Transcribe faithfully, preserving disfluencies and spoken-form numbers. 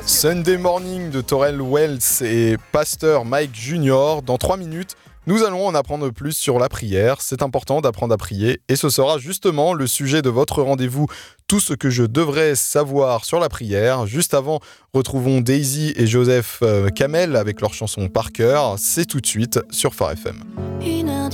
Sunday Morning de Torrell Wells et Pasteur Mike Junior. Dans trois minutes, nous allons en apprendre plus sur la prière. C'est important d'apprendre à prier et ce sera justement le sujet de votre rendez-vous. Tout ce que je devrais savoir sur la prière. Juste avant, retrouvons Daisy et Joseph Kamel avec leur chanson Par cœur. C'est tout de suite sur Phare F M.